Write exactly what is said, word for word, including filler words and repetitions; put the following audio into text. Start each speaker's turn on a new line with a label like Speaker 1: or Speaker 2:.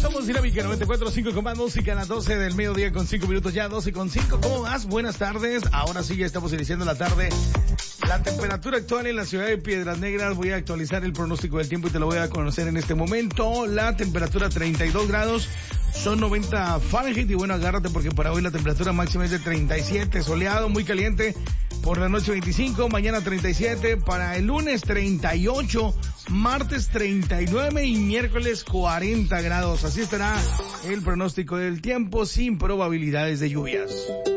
Speaker 1: Somos Dinámica noventa y cuatro punto cinco con más música a las doce del mediodía con cinco minutos ya, doce con cinco. ¿Cómo vas? Buenas tardes. Ahora sí ya estamos iniciando la tarde. La temperatura actual en la ciudad de Piedras Negras, voy a actualizar el pronóstico del tiempo y te lo voy a conocer en este momento. La temperatura treinta y dos grados, son noventa Fahrenheit y bueno, agárrate porque para hoy la temperatura máxima es de treinta y siete, soleado, muy caliente. Por la noche veinticinco, mañana treinta y siete, para el lunes treinta y ocho, martes treinta y nueve y miércoles cuarenta grados. Así estará el pronóstico del tiempo sin probabilidades de lluvias.